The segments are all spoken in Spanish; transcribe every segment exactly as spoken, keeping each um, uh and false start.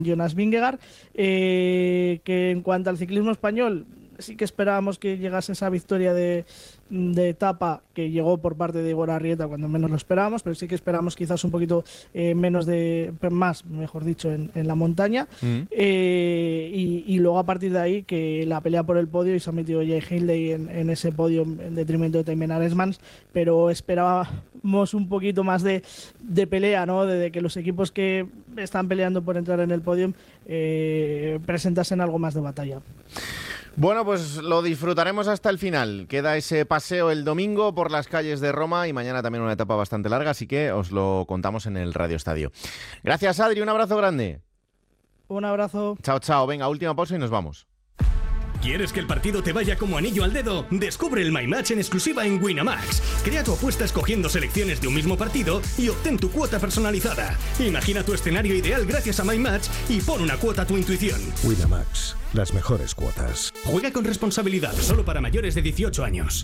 Jonas Vingegaard, eh, que en cuanto al ciclismo español, sí que esperábamos que llegase esa victoria de, de etapa que llegó por parte de Igor Arrieta cuando menos lo esperábamos, pero sí que esperamos quizás un poquito eh, menos de, más, mejor dicho, en, en la montaña. Mm. Eh, y, y luego a partir de ahí que la pelea por el podio, y se ha metido Jay Hindley en, en ese podio en detrimento de Thymen Arensmans, pero esperábamos un poquito más de, de pelea, ¿no? De, de que los equipos que están peleando por entrar en el podio eh, presentasen algo más de batalla. Bueno, pues lo disfrutaremos hasta el final. Queda ese paseo el domingo por las calles de Roma y mañana también una etapa bastante larga, así que os lo contamos en el Radio Estadio. Gracias, Adri, un abrazo grande. Un abrazo. Chao, chao. Venga, última pausa y nos vamos. ¿Quieres que el partido te vaya como anillo al dedo? Descubre el My Match en exclusiva en Winamax. Crea tu apuesta escogiendo selecciones de un mismo partido y obtén tu cuota personalizada. Imagina tu escenario ideal gracias a My Match y pon una cuota a tu intuición. Winamax, las mejores cuotas. Juega con responsabilidad, solo para mayores de dieciocho años.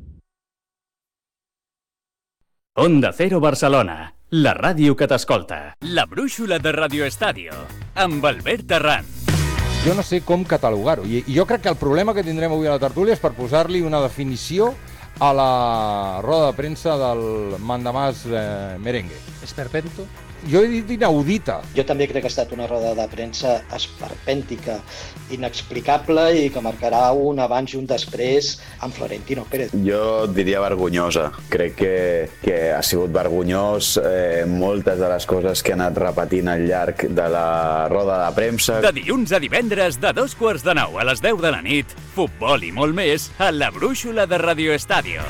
Onda Cero Barcelona, la ràdio que t'escolta. La brúixola de Radio Estadio, amb Albert Terran. Jo no sé com catalogar-ho, i jo crec que el problema que tindrem avui a la tertúlia és per posar-li una definició a la roda de premsa del mandamàs eh, merengue. Esperpento? Jo he dit inaudita. Jo també crec que ha estat una roda de premsa esperpèntica, inexplicable i que marcarà un abans i un després amb Florentino Pérez. Jo diria vergonyosa. Crec que, que ha sigut vergonyós eh, moltes de les coses que ha anat repetint al llarg de la roda de premsa. De dilluns a divendres, de dos quarts de nou a les deu de la nit, futbol i molt més a la brúixola de Radio Estadio.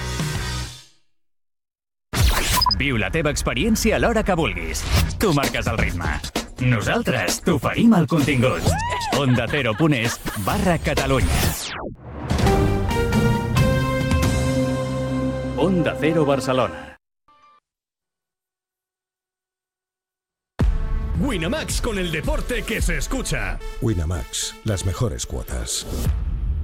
Viu la teva experiència a l'hora que vulguis. Tu marques el ritme. Nosaltres t'oferim el contingut. Onda Cero punt es barra Catalunya. Onda Cero Barcelona. Winamax, con el deporte que se escucha. Winamax, las mejores cuotas.